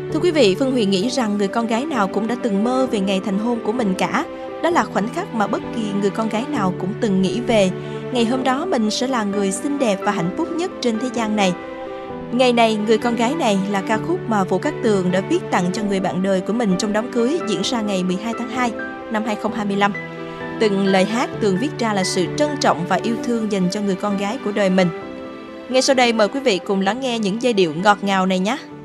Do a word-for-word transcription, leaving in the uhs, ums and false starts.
Thưa quý vị, Phương Huyền nghĩ rằng người con gái nào cũng đã từng mơ về ngày thành hôn của mình cả. Đó là khoảnh khắc mà bất kỳ người con gái nào cũng từng nghĩ về. Ngày hôm đó mình sẽ là người xinh đẹp và hạnh phúc nhất trên thế gian này. Ngày này, người con gái này là ca khúc mà Vũ Cát Tường đã viết tặng cho người bạn đời của mình trong đám cưới diễn ra ngày mười hai tháng hai năm hai không hai lăm. Từng lời hát Tường viết ra là sự trân trọng và yêu thương dành cho người con gái của đời mình. Ngay sau đây mời quý vị cùng lắng nghe những giai điệu ngọt ngào này nhé.